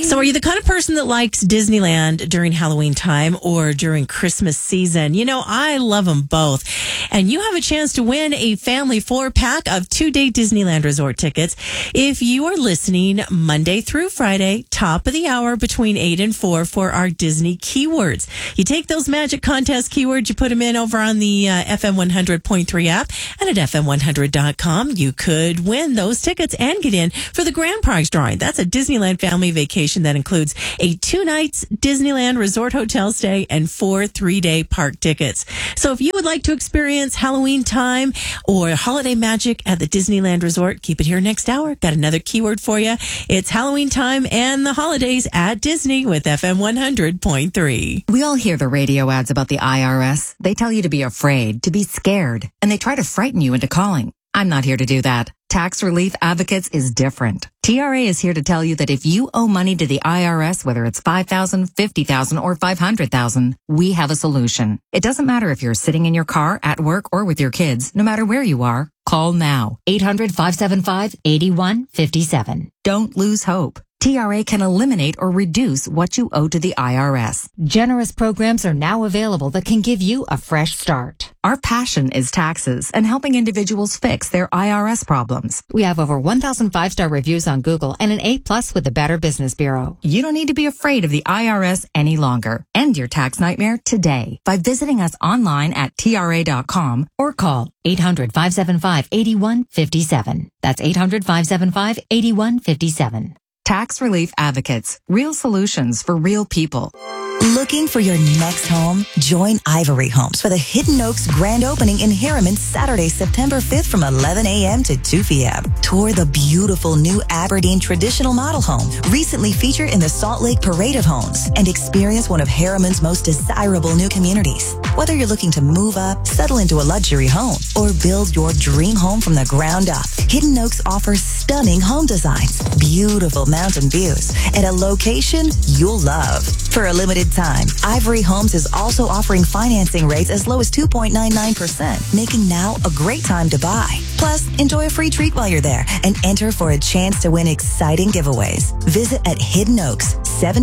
So are you the kind of person that likes Disneyland during Halloween time or during Christmas season? You know, I love them both. And you have a chance to win a family 4-pack of 2-day Disneyland Resort tickets if you are listening Monday through Friday, top of the hour between 8 and 4 for our Disney keywords. You take those magic contest keywords, you put them in over on the FM 100.3 app and at FM100.com. You could win those tickets and get in for the grand prize drawing. That's a Disneyland family vacation that includes a 2 nights Disneyland Resort hotel stay and 4 3-day park tickets. So if you would like to experience Halloween time or holiday magic at the Disneyland Resort, keep it here next hour. Got another keyword for you. It's Halloween time and the holidays at Disney with FM 100.3. We all hear the radio ads about the IRS. They tell you to be afraid, to be scared, and they try to frighten you into calling. I'm not here to do that. Tax Relief Advocates is different. TRA is here to tell you that if you owe money to the IRS, whether it's $5,000, $50,000, or $500,000, we have a solution. It doesn't matter if you're sitting in your car, at work, or with your kids. No matter where you are, call now. 800-575-8157. Don't lose hope. TRA can eliminate or reduce what you owe to the IRS. Generous programs are now available that can give you a fresh start. Our passion is taxes and helping individuals fix their IRS problems. We have over 1,000 5-star reviews on Google and an A+ with the Better Business Bureau. You don't need to be afraid of the IRS any longer. End your tax nightmare today by visiting us online at TRA.com or call 800-575-8157. That's 800-575-8157. Tax Relief Advocates. Real solutions for real people. Looking for your next home? Join Ivory Homes for the Hidden Oaks grand opening in Harriman Saturday, September 5th from 11 a.m. to 2 p.m. Tour the beautiful new Aberdeen traditional model home, recently featured in the Salt Lake Parade of Homes, and experience one of Harriman's most desirable new communities. Whether you're looking to move up, settle into a luxury home, or build your dream home from the ground up, Hidden Oaks offers stunning home designs, beautiful mountain views, and a location you'll love. For a limited time, Ivory Homes is also offering financing rates as low as 2.99%, making now a great time to buy. Plus, enjoy a free treat while you're there and enter for a chance to win exciting giveaways. Visit at Hidden Oaks,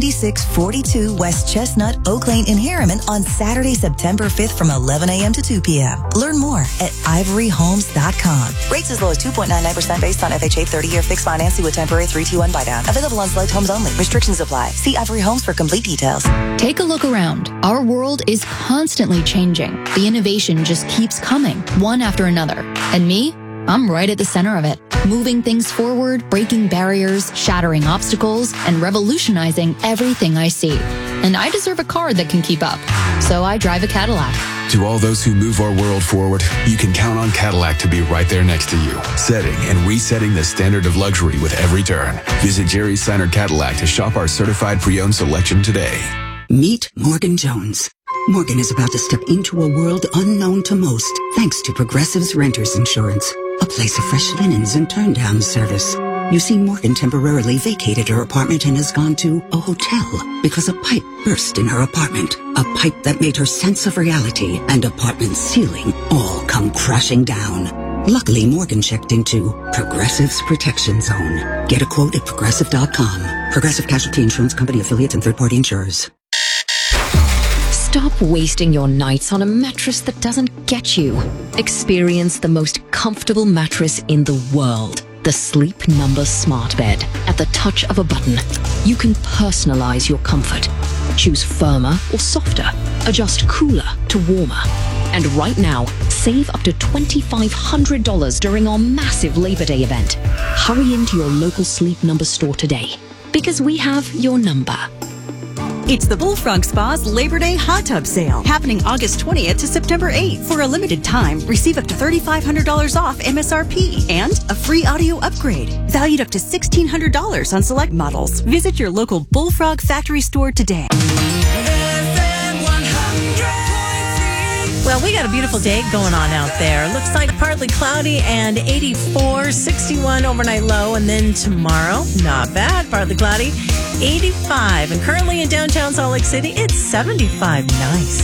7642 West Chestnut, Oak Lane in Harriman on Saturday, September 5th from 11 a.m. to 2 p.m. Learn more at ivoryhomes.com. Rates as low as 2.99% based on FHA 30-year fixed financing with temporary 3-2-1 buydown. Available on select homes only. Restrictions apply. See Ivory Homes for complete details. Take a look around. Our world is constantly changing. The innovation just keeps coming, one after another. And me? I'm right at the center of it, moving things forward, breaking barriers, shattering obstacles, and revolutionizing everything I see. And I deserve a car that can keep up. So I drive a Cadillac. To all those who move our world forward, you can count on Cadillac to be right there next to you, setting and resetting the standard of luxury with every turn. Visit Jerry Seiner Cadillac to shop our certified pre-owned selection today. Meet Morgan Jones. Morgan is about to step into a world unknown to most, thanks to Progressive's Renters Insurance, a place of fresh linens and turn-down service. You see, Morgan temporarily vacated her apartment and has gone to a hotel because a pipe burst in her apartment. A pipe that made her sense of reality and apartment ceiling all come crashing down. Luckily, Morgan checked into Progressive's Protection Zone. Get a quote at Progressive.com. Progressive Casualty Insurance Company affiliates and third-party insurers. Stop wasting your nights on a mattress that doesn't get you. Experience the most comfortable mattress in the world. The Sleep Number Smart Bed. At the touch of a button, you can personalize your comfort. Choose firmer or softer. Adjust cooler to warmer. And right now, save up to $2,500 during our massive Labor Day event. Hurry into your local Sleep Number store today, because we have your number. It's the Bullfrog Spa's Labor Day Hot Tub Sale, happening August 20th to September 8th. For a limited time, receive up to $3,500 off MSRP and a free audio upgrade, valued up to $1,600 on select models. Visit your local Bullfrog factory store today. Well, we got a beautiful day going on out there. Looks like partly cloudy and 84, 61 overnight low. And then tomorrow, not bad, partly cloudy, 85. And currently in downtown Salt Lake City, it's 75. Nice.